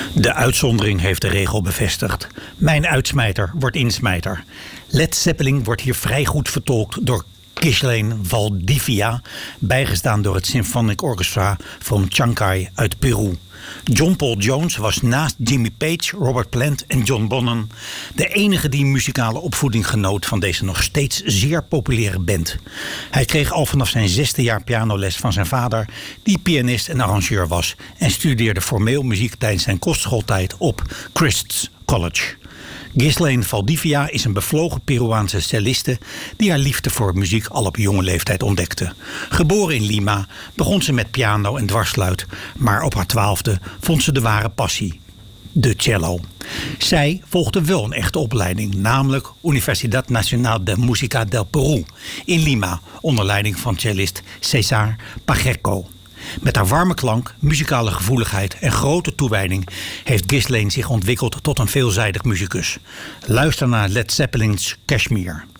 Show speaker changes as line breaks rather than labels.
De uitzondering heeft de regel bevestigd. Mijn uitsmijter wordt insmijter. Led Zeppelin wordt hier vrij goed vertolkt door Ghislaine Valdivia, bijgestaan door het Symphonic Orchestra van Chancay uit Peru. John Paul Jones was naast Jimmy Page, Robert Plant en John Bonham de enige die muzikale opvoeding genoot van deze nog steeds zeer populaire band. Hij kreeg al vanaf zijn 6e jaar pianoles van zijn vader, die pianist en arrangeur was, en studeerde formeel muziek tijdens zijn kostschooltijd op Christ's College. Ghislaine Valdivia is een bevlogen Peruaanse celliste die haar liefde voor muziek al op jonge leeftijd ontdekte. Geboren in Lima begon ze met piano en dwarsfluit, maar op haar 12e vond ze de ware passie: de cello. Zij volgde wel een echte opleiding, namelijk Universidad Nacional de Música del Perú in Lima, onder leiding van cellist César Pacheco. Met haar warme klank, muzikale gevoeligheid en grote toewijding heeft Ghislaine zich ontwikkeld tot een veelzijdig muzikus. Luister naar Led Zeppelin's Kashmir.